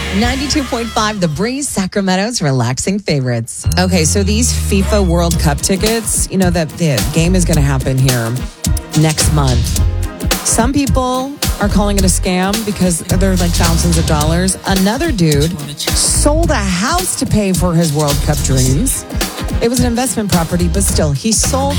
92.5 The Breeze, Sacramento's relaxing favorites. Okay, so these FIFA World Cup tickets, you know that the game is going to happen here next month. Some people are calling it a scam because they're like thousands of dollars. Another dude sold a house to pay for his World Cup dreams. It was an investment property, but still, he sold